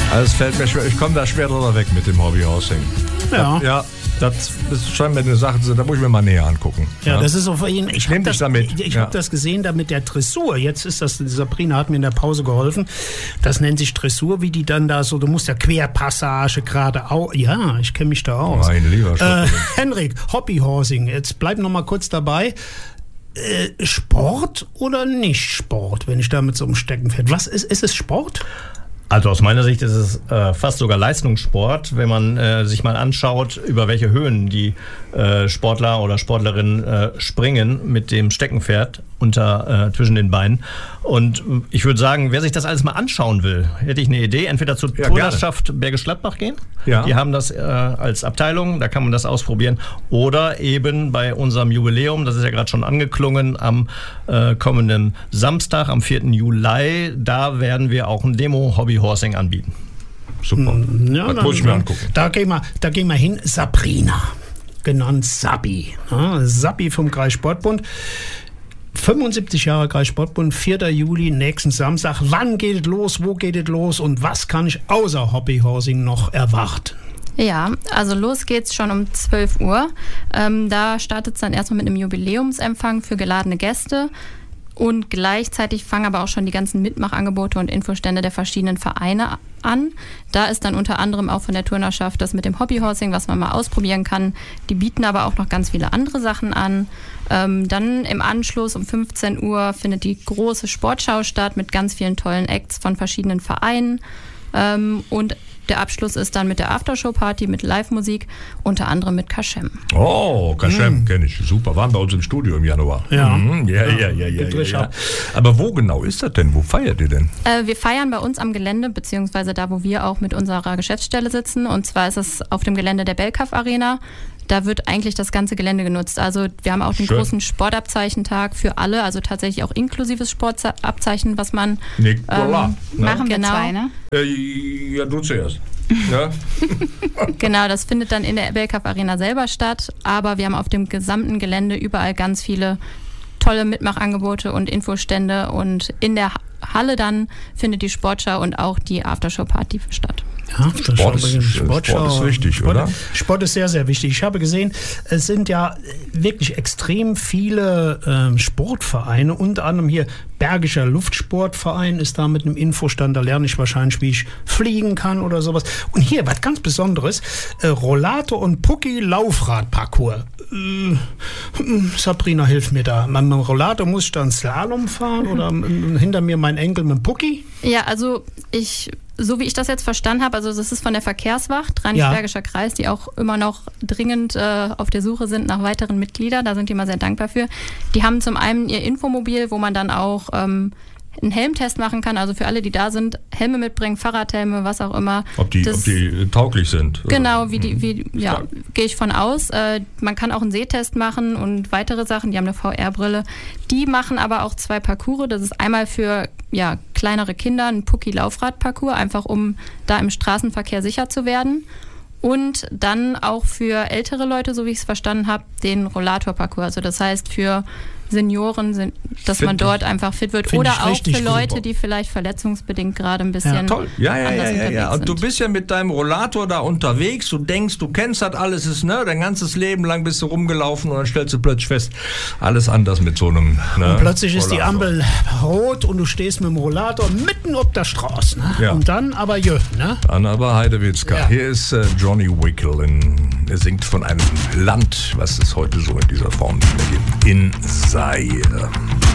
Also es fällt mir schwer, ich komme da schwer drüber weg mit dem Hobbyhousing. Ja. Das ist scheinbar eine Sache, da muss ich mir mal näher angucken. Ja, das ist auf jeden Fall. Ich Nehm dich damit. Ich habe das gesehen, da mit der Dressur. Jetzt ist das, Sabrina hat mir in der Pause geholfen. Das nennt sich Dressur, wie die dann da so, du musst ja Querpassage geradeaus. Ja, ich kenne mich da aus. Mein lieber Henrik, Hobbyhousing, jetzt bleib noch mal kurz dabei. Sport oder nicht Sport, wenn ich da mit so einem Steckenpferd? Was ist es Sport? Also aus meiner Sicht ist es fast sogar Leistungssport, wenn man sich mal anschaut, über welche Höhen die Sportler oder Sportlerinnen springen mit dem Steckenpferd zwischen den Beinen. Und ich würde sagen, wer sich das alles mal anschauen will, hätte ich eine Idee, entweder zur Turnerschaft Bergisch Gladbach gehen, die haben das als Abteilung, da kann man das ausprobieren, oder eben bei unserem Jubiläum, das ist ja gerade schon angeklungen, am kommenden Samstag, am 4. Juli, da werden wir auch ein Demo-Hobbyhorsing anbieten. Super. Ja, das muss ich mir angucken. Da gehen wir hin. Sabrina, genannt Sabi. Ja, Sabi vom Kreissportbund. 75 Jahre Kreissportbund, 4. Juli, nächsten Samstag. Wann geht es los? Wo geht es los? Und was kann ich außer Hobbyhousing noch erwarten? Ja, also los geht's schon um 12 Uhr. Da startet es dann erstmal mit einem Jubiläumsempfang für geladene Gäste. Und gleichzeitig fangen aber auch schon die ganzen Mitmachangebote und Infostände der verschiedenen Vereine an. Da ist dann unter anderem auch von der Turnerschaft das mit dem Hobbyhorsing, was man mal ausprobieren kann. Die bieten aber auch noch ganz viele andere Sachen an. Dann im Anschluss um 15 Uhr findet die große Sportschau statt mit ganz vielen tollen Acts von verschiedenen Vereinen. Und der Abschluss ist dann mit der Aftershow-Party mit Live-Musik, unter anderem mit Kaschem. Oh, Kaschem kenne ich. Super. Waren bei uns im Studio im Januar. Ja. Ja. Aber wo genau ist das denn? Wo feiert ihr denn? Wir feiern bei uns am Gelände, beziehungsweise da, wo wir auch mit unserer Geschäftsstelle sitzen. Und zwar ist es auf dem Gelände der Belkav Arena. Da wird eigentlich das ganze Gelände genutzt. Also wir haben auch den großen Sportabzeichentag für alle, also tatsächlich auch inklusives Sportabzeichen, was man machen wir zwei, ne? Ja, du zuerst. Ja. Genau, das findet dann in der Belkav Arena selber statt, aber wir haben auf dem gesamten Gelände überall ganz viele tolle Mitmachangebote und Infostände und in der Halle dann findet die Sportschau und auch die Aftershow-Party statt. Ja, Sport ist wichtig, oder? Sport ist sehr, sehr wichtig. Ich habe gesehen, es sind ja wirklich extrem viele Sportvereine, unter anderem hier Bergischer Luftsportverein ist da mit einem Infostand, da lerne ich wahrscheinlich, wie ich fliegen kann oder sowas. Und hier, was ganz Besonderes, Rollator und Pucki Laufradparcours. Sabrina, hilf mir da. Mit dem Rollator muss ich dann Slalom fahren oder hinter mir mein Enkel mit dem Pucki? Ja, also so wie ich das jetzt verstanden habe, also das ist von der Verkehrswacht, Rheinisch-Bergischer Kreis, die auch immer noch dringend auf der Suche sind nach weiteren Mitgliedern, da sind die immer sehr dankbar für. Die haben zum einen ihr Infomobil, wo man dann auch einen Helmtest machen kann, also für alle, die da sind, Helme mitbringen, Fahrradhelme, was auch immer. Ob die tauglich sind. Genau, gehe ich von aus. Man kann auch einen Sehtest machen und weitere Sachen, die haben eine VR-Brille. Die machen aber auch 2 Parcours, das ist einmal für kleinere Kinder ein Pucki-Laufrad-Parcours, einfach um da im Straßenverkehr sicher zu werden. Und dann auch für ältere Leute, so wie ich es verstanden habe, den Rollator-Parcours. Also das heißt für Senioren, dass man dort einfach fit wird. Oder auch für Leute, die vielleicht verletzungsbedingt gerade ein bisschen toll. anders unterwegs sind. Und du bist ja mit deinem Rollator da unterwegs, du denkst, du kennst das alles, dein ganzes Leben lang bist du rumgelaufen und dann stellst du plötzlich fest, alles anders mit so einem und plötzlich ist die Ampel rot und du stehst mit dem Rollator mitten auf der Straße. Ne? Ja. Und dann aber Dann aber Heidewitzka. Ja. Hier ist Johnny Wickel. Er singt von einem Land, was es heute so in dieser Form nicht mehr gibt. In Zaire.